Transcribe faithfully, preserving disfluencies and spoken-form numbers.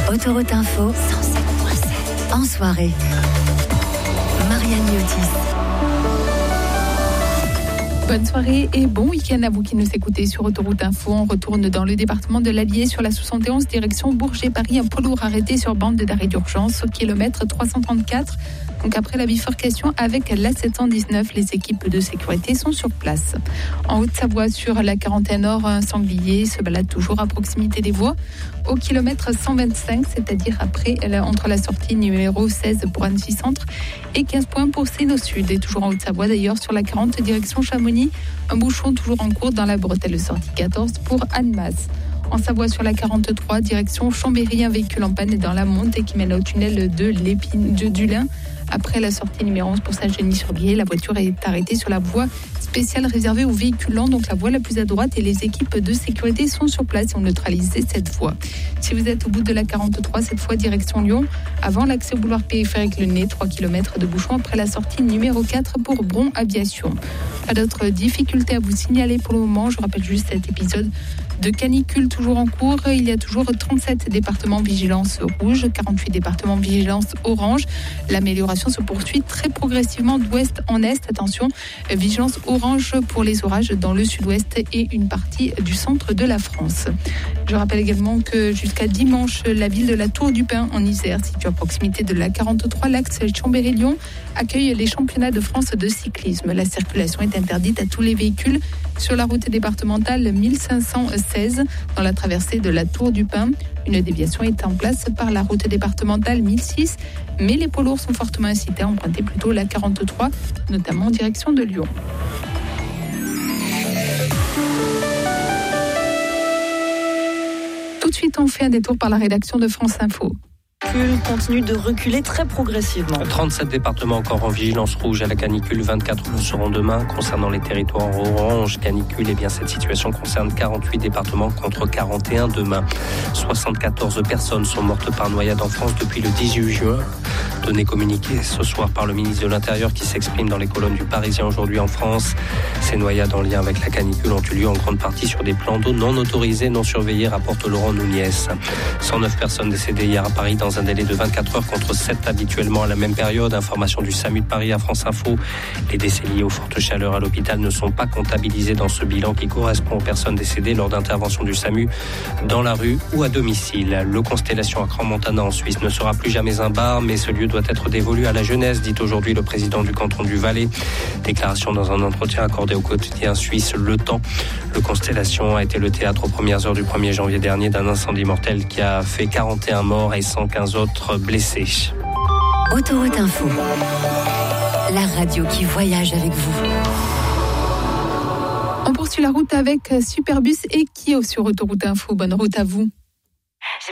Autoroute Info, cent sept virgule sept. En soirée, Marianne Miotis. Bonne soirée et bon week-end à vous qui nous écoutez sur Autoroute Info. On retourne dans le département de l'Allier sur la soixante et onze direction Bourget-Paris. Un poids lourd arrêté sur bande d'arrêt d'urgence au kilomètre trois cent trente-quatre. Donc après la bifurcation avec l'A sept cent dix-neuf, les équipes de sécurité sont sur place. En Haute-Savoie, sur la quarante et un Nord, un sanglier se balade toujours à proximité des voies au kilomètre cent vingt-cinq, c'est-à-dire après entre la sortie numéro seize pour Annecy Centre et quinze points pour Sénaux Sud. Et toujours en Haute-Savoie d'ailleurs sur la quarante direction Chamonix, un bouchon toujours en cours dans la bretelle sortie quatorze pour Annemasse. En Savoie sur la quarante-trois direction Chambéry, un véhicule en panne est dans la montée qui mène au tunnel de l'Épine de Dulin. Après la sortie numéro onze pour Saint-Genis-sur-Biais, la voiture est arrêtée sur la voie spéciale réservée aux véhicules lents, donc la voie la plus à droite, et les équipes de sécurité sont sur place et ont neutralisé cette voie. Si vous êtes au bout de la quarante-trois, cette fois direction Lyon, avant l'accès au boulevard périphérique Le Nez, trois kilomètres de bouchon après la sortie numéro quatre pour Bron Aviation. Pas d'autres difficultés à vous signaler pour le moment. Je rappelle juste cet épisode de canicule toujours en cours. Il y a toujours trente-sept départements vigilance rouge, quarante-huit départements vigilance orange. L'amélioration se poursuit très progressivement d'ouest en est. Attention, vigilance orange pour les orages dans le sud-ouest et une partie du centre de la France. Je rappelle également que jusqu'à dimanche, la ville de la Tour du Pin en Isère, située à proximité de la quarante-trois, l'axe Chambéry-Lyon, accueille les championnats de France de cyclisme. La circulation est interdite à tous les véhicules sur la route départementale mille cinq cent seize dans la traversée de la Tour du Pin. Une déviation est en place par la route départementale mille six, mais les poids lourds sont fortement incités à emprunter plutôt la quarante-trois, notamment en direction de Lyon. Tout de suite, on fait un détour par la rédaction de France Info. Continue de reculer très progressivement. trente-sept départements encore en vigilance rouge à la canicule, vingt-quatre le seront demain. Concernant les territoires orange canicule, eh bien cette situation concerne quarante-huit départements contre quarante et un demain. soixante-quatorze personnes sont mortes par noyade en France depuis le dix-huit juin. Données communiquées ce soir par le ministre de l'Intérieur qui s'exprime dans les colonnes du Parisien aujourd'hui en France. Ces noyades en lien avec la canicule ont eu lieu en grande partie sur des plans d'eau non autorisés, non surveillés, rapporte Laurent Nunez. cent neuf personnes décédées hier à Paris dans un délai de vingt-quatre heures contre sept habituellement à la même période. Information du SAMU de Paris à France Info. Les décès liés aux fortes chaleurs à l'hôpital ne sont pas comptabilisés dans ce bilan qui correspond aux personnes décédées lors d'interventions du SAMU dans la rue ou à domicile. Le Constellation à Crans-Montana en Suisse ne sera plus jamais un bar, mais ce lieu doit être dévolu à la jeunesse, dit aujourd'hui le président du canton du Valais. Déclaration dans un entretien accordé au quotidien suisse Le Temps. Le Constellation a été le théâtre aux premières heures du premier janvier dernier d'un incendie mortel qui a fait quarante et un morts et cent quinze autres blessés. Autoroute Info, la radio qui voyage avec vous. On poursuit la route avec Superbus et Kio sur Autoroute Info. Bonne route à vous.